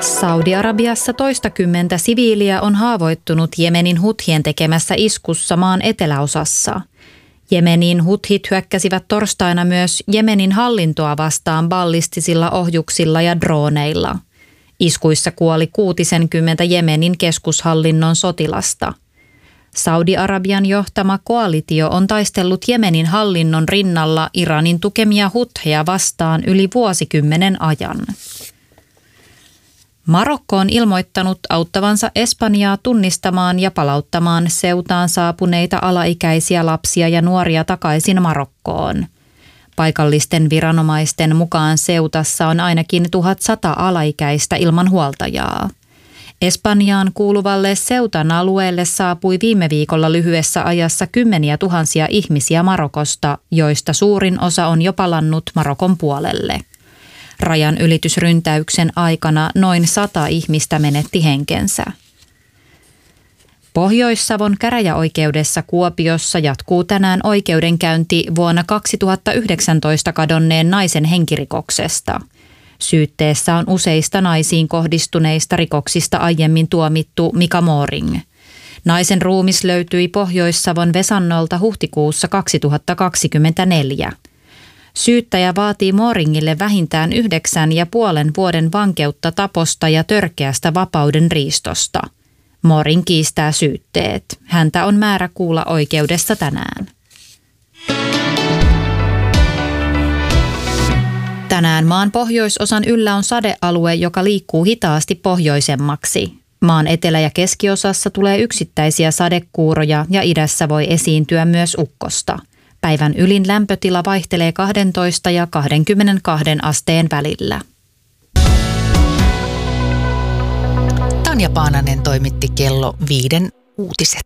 Saudi-Arabiassa toistakymmentä siviiliä on haavoittunut Jemenin huthien tekemässä iskussa maan eteläosassa. Jemenin huthit hyökkäsivät torstaina myös Jemenin hallintoa vastaan ballistisilla ohjuksilla ja drooneilla. Iskuissa kuoli 60 Jemenin keskushallinnon sotilasta. Saudi-Arabian johtama koalitio on taistellut Jemenin hallinnon rinnalla Iranin tukemia hutheja vastaan yli vuosikymmenen ajan. Marokko on ilmoittanut auttavansa Espanjaa tunnistamaan ja palauttamaan Ceutaan saapuneita alaikäisiä lapsia ja nuoria takaisin Marokkoon. Paikallisten viranomaisten mukaan Ceutassa on ainakin 1100 alaikäistä ilman huoltajaa. Espanjaan kuuluvalle Ceutan alueelle saapui viime viikolla lyhyessä ajassa kymmeniä tuhansia ihmisiä Marokosta, joista suurin osa on jo palannut Marokon puolelle. Rajan ylitysryntäyksen aikana noin 100 ihmistä menetti henkensä. Pohjois-Savon käräjäoikeudessa Kuopiossa jatkuu tänään oikeudenkäynti vuonna 2019 kadonneen naisen henkirikoksesta. Syytteessä on useista naisiin kohdistuneista rikoksista aiemmin tuomittu Mika Mooring. Naisen ruumis löytyi Pohjois-Savon Vesannolta huhtikuussa 2024. Syyttäjä vaatii Mooringille vähintään 9,5 vuoden vankeutta taposta ja törkeästä vapauden riistosta. Mooring kiistää syytteet. Häntä on määrä kuulla oikeudessa tänään. Tänään maan pohjoisosan yllä on sadealue, joka liikkuu hitaasti pohjoisemmaksi. Maan etelä- ja keskiosassa tulee yksittäisiä sadekuuroja ja idässä voi esiintyä myös ukkosta. Päivän ylin lämpötila vaihtelee 12 ja 22 asteen välillä. Tanja Paananen toimitti kello 5 uutiset.